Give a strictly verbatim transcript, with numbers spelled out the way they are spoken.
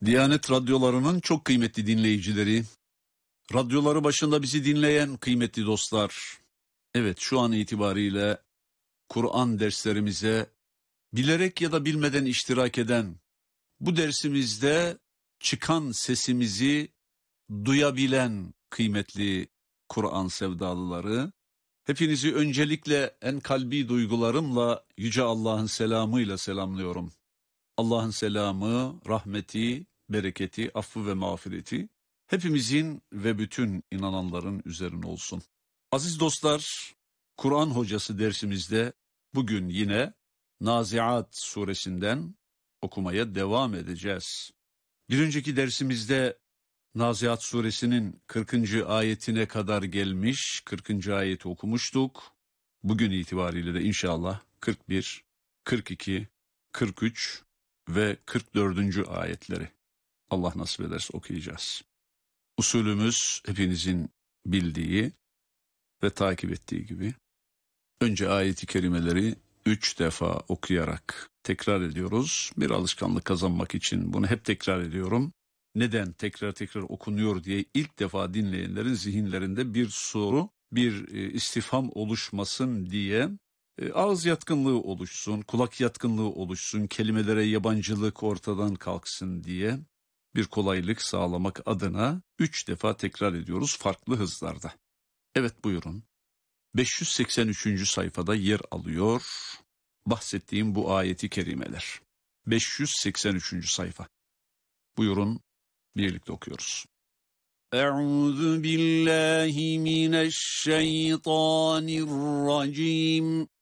Diyanet radyolarının çok kıymetli dinleyicileri, radyoları başında bizi dinleyen kıymetli dostlar, evet şu an itibariyle Kur'an derslerimize bilerek ya da bilmeden iştirak eden, bu dersimizde çıkan sesimizi duyabilen kıymetli Kur'an sevdalıları, hepinizi öncelikle en kalbi duygularımla Yüce Allah'ın selamıyla selamlıyorum. Allah'ın selamı, rahmeti, bereketi, affı ve mağfireti hepimizin ve bütün inananların üzerine olsun. Aziz dostlar, Kur'an hocası dersimizde bugün yine Naziat suresinden okumaya devam edeceğiz. Bir önceki dersimizde Naziat suresinin kırkıncı ayetine kadar gelmiş, kırkıncı ayeti okumuştuk. Bugün itibariyle de inşallah kırk bir, kırk iki, kırk üç ve kırk dördüncü ayetleri Allah nasip ederse okuyacağız. Usulümüz hepinizin bildiği ve takip ettiği gibi önce ayeti kerimeleri üç defa okuyarak tekrar ediyoruz. Bir alışkanlık kazanmak için bunu hep tekrar ediyorum. Neden tekrar tekrar okunuyor diye ilk defa dinleyenlerin zihinlerinde bir soru, bir istifham oluşmasın diye, ağız yatkınlığı oluşsun, kulak yatkınlığı oluşsun, kelimelere yabancılık ortadan kalksın diye bir kolaylık sağlamak adına üç defa tekrar ediyoruz farklı hızlarda. Evet buyurun. beş yüz seksen üçüncü sayfada yer alıyor bahsettiğim bu ayeti kerimeler. beş yüz seksen üçüncü sayfa. Buyurun birlikte okuyoruz. Euzu billahi mineşşeytanirracim.